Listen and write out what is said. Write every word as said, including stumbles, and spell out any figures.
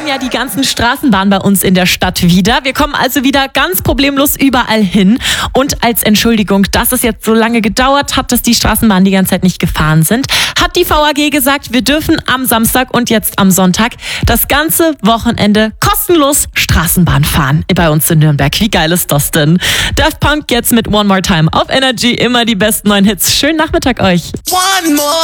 fahren ja die ganzen Straßenbahnen bei uns in der Stadt wieder. Wir kommen also wieder ganz problemlos überall hin. Und als Entschuldigung, dass es jetzt so lange gedauert hat, dass die Straßenbahnen die ganze Zeit nicht gefahren sind, hat die V A G gesagt, wir dürfen am Samstag und jetzt am Sonntag das ganze Wochenende kostenlos Straßenbahn fahren bei uns in Nürnberg. Wie geil ist das denn? Daft Punk jetzt mit One More Time auf Energy. Immer die besten neuen Hits. Schönen Nachmittag euch. One more